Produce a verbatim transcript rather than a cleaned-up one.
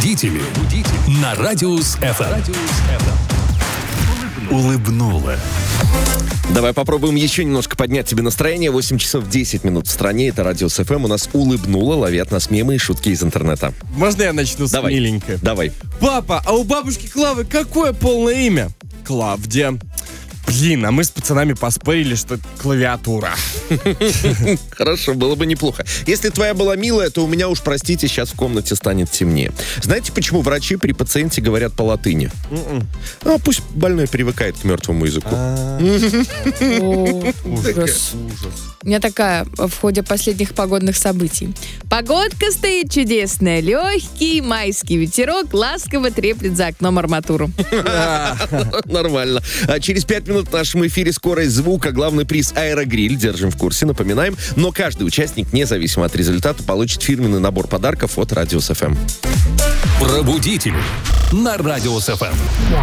Будители на Радиус эф эм. Улыбнула. Давай попробуем еще немножко поднять тебе настроение. восемь часов десять минут в стране. Это Радиус эф эм. У нас улыбнуло. Ловят нас мемы и шутки из интернета. Можно я начну с Давай. миленькой? Давай. Папа, а у бабушки Клавы какое полное имя? Клавдия. Блин, а мы с пацанами поспорили, что это клавиатура. Хорошо, было бы неплохо. Если твоя была милая, то у меня уж, простите, сейчас в комнате станет темнее. Знаете, почему врачи при пациенте говорят по латыни? А пусть больной привыкает к мертвому языку. О, ужас. У меня такая в ходе последних погодных событий. Погодка стоит чудесная. Легкий майский ветерок ласково треплет за окном арматуру. Нормально. А через пять минут в нашем эфире скорость звука. Главный приз «Аэрогриль». Держим в курсе, напоминаем. Но каждый участник, независимо от результата, получит фирменный набор подарков от Радиус эф эм. Пробудители на Радиус эф эм.